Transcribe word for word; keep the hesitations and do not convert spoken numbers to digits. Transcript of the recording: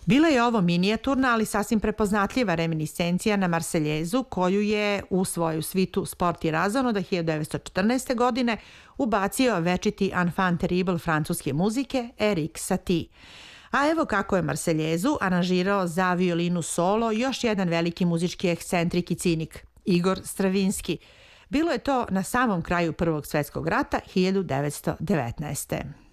Bila je ovo minijaturna, ali sasvim prepoznatljiva reminiscencija na Marseljezu, koju je u svoju svitu Sport i razonoda hiljadu devetsto četrnaeste. godine ubacio večiti enfant terrible francuske muzike Erik Satie. A evo kako je Marseljezu aranžirao za violinu solo još jedan veliki muzički ekscentrik i cinik, Igor Stravinski. Bilo je to na samom kraju Prvog svjetskog rata hiljadu devetsto devetnaeste.